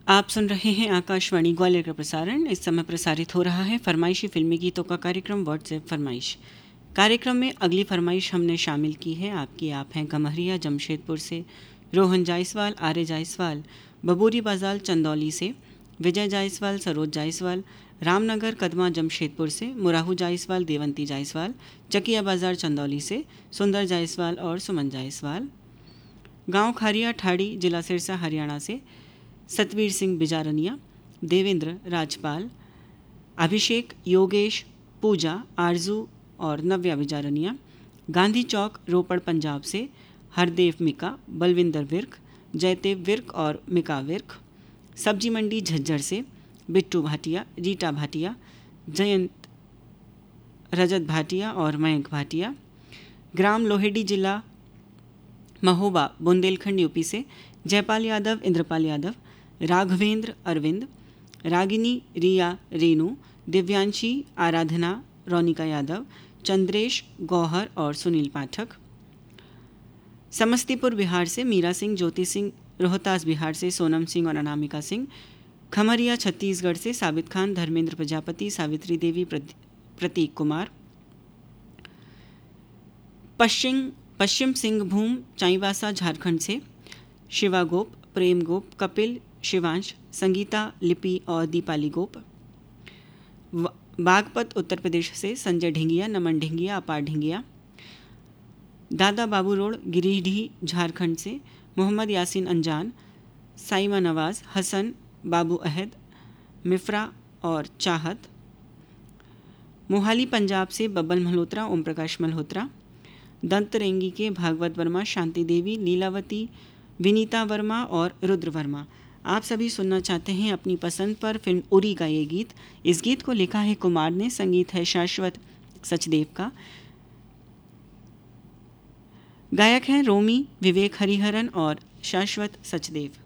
आप सुन रहे हैं आकाशवाणी ग्वालियर का प्रसारण। इस समय प्रसारित हो रहा है फरमाइशी फिल्मी गीतों का कार्यक्रम व्हाट्सएप फरमाइश। कार्यक्रम में अगली फरमाइश हमने शामिल की है। आप हैं गमहरिया जमशेदपुर से, रोहन जायसवाल, आर्य जायसवाल बबूरी बाजार चंदौली से, विजय जायसवाल, सरोज जायसवाल रामनगर कदमा जमशेदपुर से, मुराहू जायसवाल, देवंती जायसवाल चकिया बाजार चंदौली से, सुंदर जायसवाल और सुमन जायसवाल गांव खारिया ठाड़ी जिला सिरसा हरियाणा से, सतवीर सिंह बिजारनिया, देवेंद्र राजपाल, अभिषेक, योगेश, पूजा, आरजू और नव्या बिजारनिया, गांधी चौक रोपड़ पंजाब से, हरदेव मिका, बलविंदर विर्क, जयदेव विर्क और मिका विर्क, सब्जी मंडी झज्जर से, बिट्टू भाटिया, रीटा भाटिया, जयंत, रजत भाटिया और मयंक भाटिया, ग्राम लोहेडी जिला महोबा बुंदेलखंड यूपी से, जयपाल यादव, इंद्रपाल यादव, राघवेंद्र अरविंद, रागिनी, रिया, रेनू, दिव्यांशी, आराधना, रोनिका यादव, चंद्रेश, गौहर और सुनील पाठक, समस्तीपुर बिहार से मीरा सिंह, ज्योति सिंह, रोहतास बिहार से सोनम सिंह और अनामिका सिंह, खमरिया छत्तीसगढ़ से साबित खान, धर्मेंद्र प्रजापति, सावित्री देवी, प्रतीक कुमार, पश्चिम सिंहभूम चाईबासा झारखंड से शिवा गोप, प्रेम गोप, कपिल, शिवांश, संगीता, लिपि और दीपाली गोप, बागपत उत्तर प्रदेश से संजय ढिंगिया, नमन ढिंगिया, अपार ढिंगिया, दादा बाबू रोड गिरिडीह झारखंड से मोहम्मद यासीन अंजान, साइमा नवाज, हसन, बाबू अहद, मिफ्रा और चाहत, मोहाली पंजाब से बब्बल मल्होत्रा, ओम प्रकाश मल्होत्रा, दंतरेंगी के भागवत वर्मा, शांति देवी, लीलावती, विनीता वर्मा और रुद्र वर्मा। आप सभी सुनना चाहते हैं अपनी पसंद पर फिल्म उरी का ये गीत। इस गीत को लिखा है कुमार ने, संगीत है शाश्वत सचदेव का, गायक हैं रोमी, विवेक हरिहरन और शाश्वत सचदेव।